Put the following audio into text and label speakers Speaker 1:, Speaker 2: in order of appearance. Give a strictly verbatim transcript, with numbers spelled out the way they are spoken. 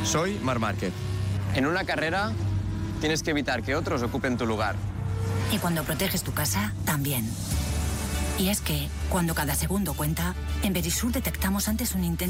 Speaker 1: Soy Marc Márquez. En una carrera tienes que evitar que otros ocupen tu lugar.
Speaker 2: Y cuando proteges tu casa, también. Y es que, cuando cada segundo cuenta, en Verisur detectamos antes un intento